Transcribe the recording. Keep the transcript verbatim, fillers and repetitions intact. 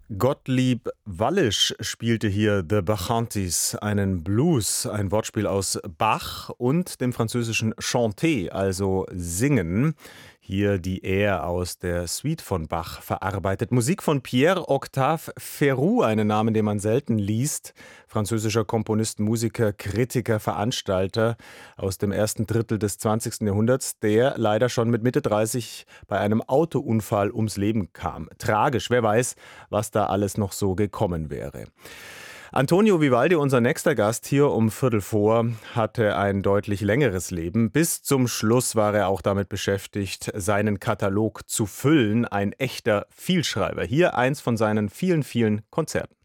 Gottlieb Wallisch spielte hier The Bacchantes, einen Blues, ein Wortspiel aus Bach und dem französischen Chanter, also singen. Hier die Air aus der Suite von Bach verarbeitet. Musik von Pierre-Octave Ferrou, einen Namen, den man selten liest. Französischer Komponist, Musiker, Kritiker, Veranstalter aus dem ersten Drittel des zwanzigsten Jahrhunderts, der leider schon mit Mitte dreißig bei einem Autounfall ums Leben kam. Tragisch, wer weiß, was da alles noch so gekommen wäre. Antonio Vivaldi, unser nächster Gast hier um Viertel vor, hatte ein deutlich längeres Leben. Bis zum Schluss war er auch damit beschäftigt, seinen Katalog zu füllen. Ein echter Vielschreiber. Hier eins von seinen vielen, vielen Konzerten.